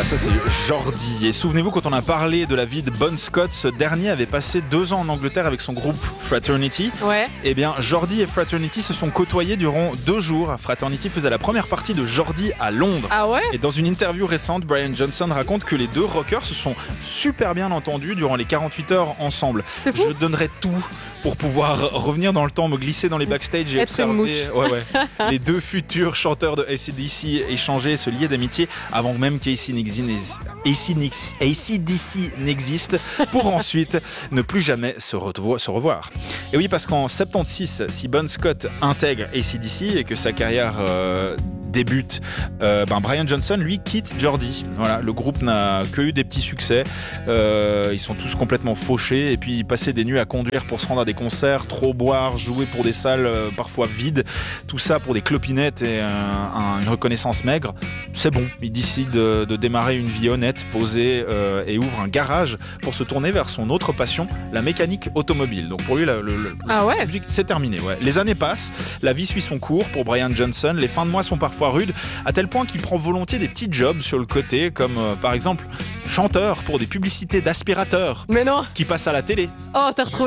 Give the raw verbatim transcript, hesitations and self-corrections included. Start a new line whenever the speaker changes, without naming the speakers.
ça c'est Jordi. Et souvenez-vous, quand on a parlé de la vie de Bon Scott, ce dernier avait passé deux ans en Angleterre avec son groupe Fraternity.
Ouais.
Eh bien, Jordi et Fraternity se sont côtoyés durant deux jours. Fraternity faisait la première partie de Jordi à Londres.
Ah ouais?
Et dans une interview récente, Brian Johnson raconte que les deux rockers se sont super bien entendus durant les quarante-huit heures ensemble.
C'est fou.
Je donnerais tout pour pouvoir revenir dans le temps, me glisser dans les backstage et
Être une
observer ouais, ouais, les deux futurs chanteurs de A C D C échanger, se lier d'amitié avant même qu'A C D C n'existe, pour ensuite ne plus jamais se, revo- se revoir. Et oui, parce qu'en soixante-seize, si Bon Scott intègre A C D C et que sa carrière euh, débute, euh, ben Brian Johnson lui quitte Jordi. Voilà, le groupe n'a que eu des petits succès. Euh, ils sont tous complètement fauchés et puis passer des nuits à conduire pour se rendre à des concerts, trop boire, jouer pour des salles euh, parfois vides, tout ça pour des clopinettes et un, un, une reconnaissance maigre. C'est bon. Il décide de, de démarrer une vie honnête, posée euh, et ouvre un garage pour se tourner vers son autre passion, la mécanique automobile. Donc pour lui, la, le, le,
ah ouais.
la musique c'est terminé. Ouais. Les années passent, la vie suit son cours pour Brian Johnson. Les fins de mois sont parfois rude, à tel point qu'il prend volontiers des petits jobs sur le côté, comme euh, par exemple chanteur pour des publicités d'aspirateurs
Mais non.
qui passent à la télé.
Oh, t'as retrouvé